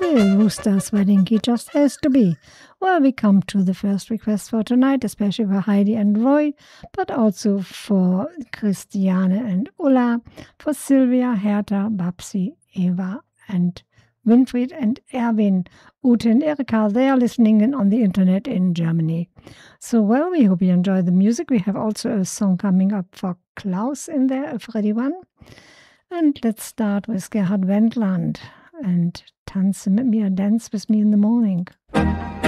Hey, Rooster's wedding, he just has to be. Well, we come to the first request for tonight, especially for Heidi and Roy, but also for Christiane and Ulla, for Sylvia, Hertha, Babsi, Eva, and Winfried and Erwin, Ute and Erika. They are listening in on the internet in Germany. So, well, we hope you enjoy the music. We have also a song coming up for Klaus in there, a Freddy one. And let's start with Gerhard Wendland and Tanze mit mir, Dance with me in the morning.